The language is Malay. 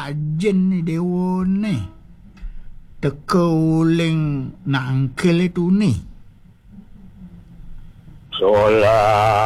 jen ni dewa ni. Teka uling nangkil itu ni. Solah